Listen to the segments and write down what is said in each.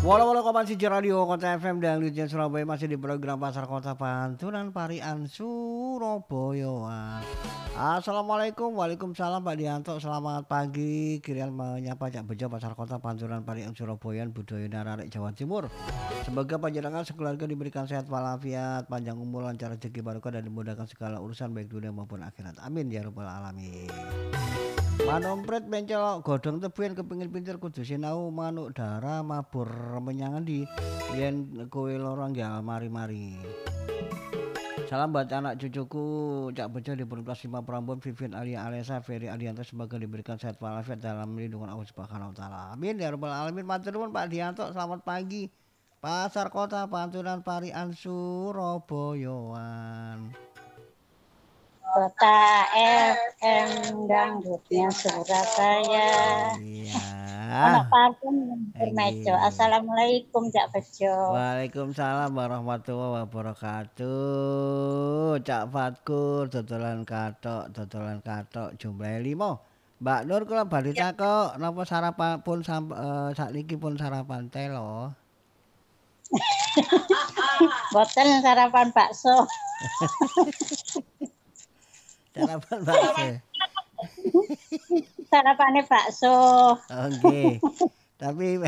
Walau Komasi Radio Kota FM dan Lucian Surabaya masih di program Pasar Kota Panturan Parian Surabaya. Assalamualaikum, waalaikumsalam Pak Dianto, selamat pagi. Kirian menyapa Cak Bejo Pasar Kota Panturan Parian Surabaya, Budaya Nararek Jawa Timur. Semoga panjenengan sekeluarga diberikan sehat walafiat, panjang umur, lancar rezeki barokah dan dimudahkan segala urusan baik dunia maupun akhirat. Amin ya rabbal alamin. Manompret mencelok godhong tebuan kepingin pinter kudu sinau manuk dara mabur menyangan di yen kowe lorong ya mari-mari. Salam buat anak cucuku Cak Bejo di Purplas 5 Prambon Vivien Alia Alesa Ferry Adianto semoga diberikan sehat walafiat dalam lindungan Allah Subhanahu wa taala. Amin ya rabbal alamin. Matur nuwun Pak Dianto, selamat pagi. Pasar Kota Panturan Parian Surabayaan. Kota FM dangdutnya Surabaya. Iya. Anak parfum bermejo. Assalamualaikum Cak Bejo. Waalaikumsalam warahmatullahi wabarakatuh. Cak Fatkur dodolan kathok jumlahe 5. Mbak Nur kula badhe takok napa sarapan pun sakniki pun sarapan telo. Boten sarapan bakso. Sarapan bakso. Sarapane bakso. Oke. Tapi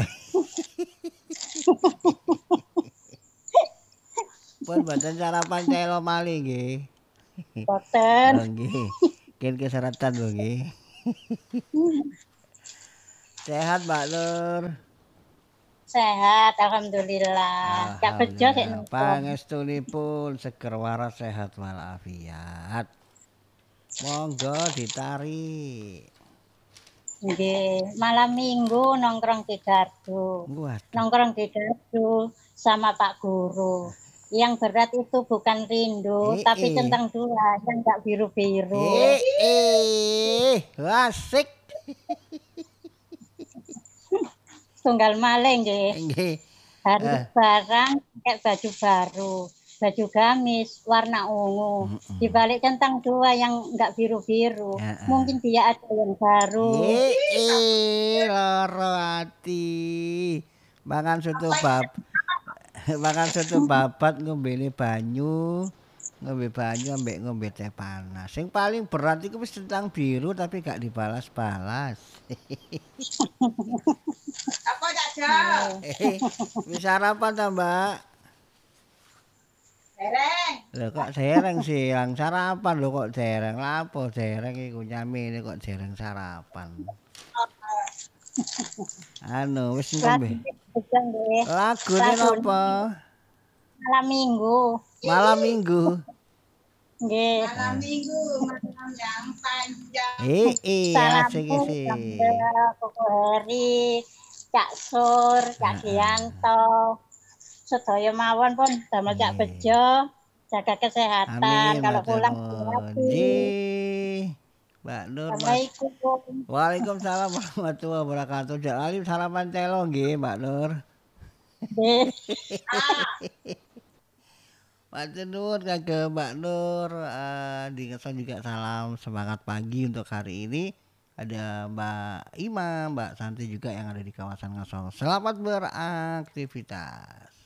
pun boten sarapan telo malih nggih. Boten. Oh nggih. Ken kesaratan lho nggih. Sehat Mbak Nur. Sehat alhamdulillah. Cak Bejo sik napa? Pangestunipun seger waras sehat walafiat. Monggo ditarik. Nggih, malam Minggu nongkrong di gardu. Nongkrong di gardu sama Pak Guru. Yang berat itu bukan rindu, tapi centang dua yang enggak biru-biru. Asik. Tunggal malih nggih. Nggih. Harus barang kayak baju baru. Baju gamis warna ungu. Di balik centang dua yang enggak biru-biru. Mungkin dia ada yang baru. Loro ati. Mangan soto babat ngombene banyu. Ngombe banyu ambek ngombe teh panas. Sing paling berat iku wis centang biru tapi gak dibalas-balas. Apa Cak Jo? Wis sarapan ta, Mbak? Dereng. Lho kok dereng sih, yang sarapan lho kok dereng. Lha apa dereng iku nyamine kok dereng sarapan. Anu wis ngombe. Lagune napa? Malam Minggu. Malam Minggu. Nggih. Malam Minggu, malam yang panjang. Asik sih. Koko Heri, Cak Sur, Cak Dianto. Sedaya mawon pun damel Cak Bejo, jaga kesehatan. Kalau pulang hati. Mbak Nur. Assalamualaikum. Waalaikumsalam warahmatullahi wabarakatuh. Jangan lupa sarapan telo nggih, Mbak Nur. Nggih. Matur nuwun kagem Mbak Nur. Dikasih juga salam semangat pagi untuk hari ini. Ada Mbak Ima, Mbak Santi juga yang ada di kawasan Ngasong. Selamat beraktivitas.